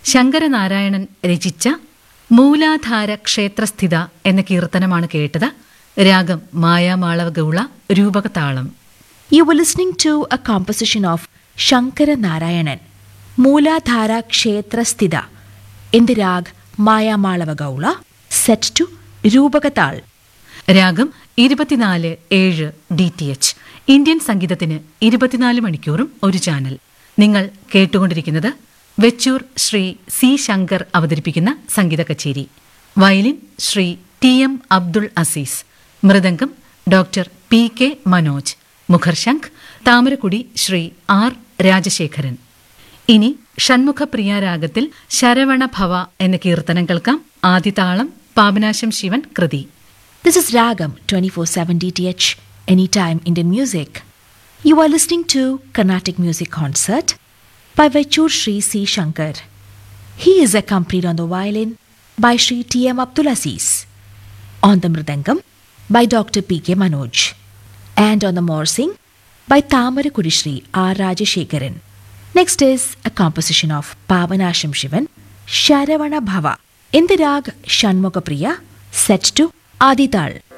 ശങ്കരനാരായണൻ രചിച്ച മൂലാധാര ക്ഷേത്രസ്ഥിത എന്ന കീർത്തനമാണ് കേട്ടത്. രാഗം Mayamalava Gaula, രൂപകതാളം. You were listening to a composition of Shankara Narayanan, Mooladhara Kshetra Sthita, in the rag Maya Malava Gaula, set to Rupakatal. രാഗം 24/7 DTH. Indian സംഗീതത്തിന് 24 മണിക്കൂറും ഒരു ചാനൽ. നിങ്ങൾ കേട്ടുകൊണ്ടിരിക്കുന്നത് വെച്ചൂർ ശ്രീ സി ശങ്കർ അവതരിപ്പിക്കുന്ന സംഗീത കച്ചേരി. Violin Shri TM Abdul Azeez, mridangam doctor PK Manoj, മുഖർശംഖ് Thamarakudy Shri R Rajasekharan. ഇനി ഷൺമുഖപ്രിയ രാഗത്തിൽ ശരവണ ഭവ എന്ന കീർത്തനം കേൾക്കാം. ആദിതാളം പാപനാശം ശിവൻ കൃതി. This is Ragam 24/7 DTH, anytime Indian music. You are listening to Carnatic Music Concert by Vechur Sri C. Shankar. He is accompanied on the violin by Sri TM Abdul Aziz, on the mridangam by Dr. PK Manoj, and on the morsing by Tamarakudi Sri R. Rajashekharan. Next is a composition of Pavanasham Shivan, Sharavana Bhava, in the rag Shanmugapriya, set to Adital.